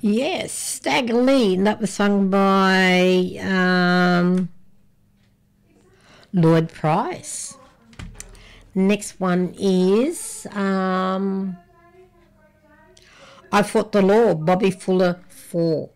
Yes, Stagger Lee, and that was sung by Lloyd Price. Next one is I Fought the Law, Bobby Fuller 4.